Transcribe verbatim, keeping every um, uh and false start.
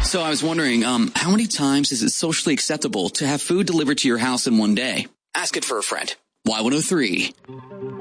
So I was wondering, um, how many times is it socially acceptable to have food delivered to your house in one day? Ask it for a friend. Y one oh three.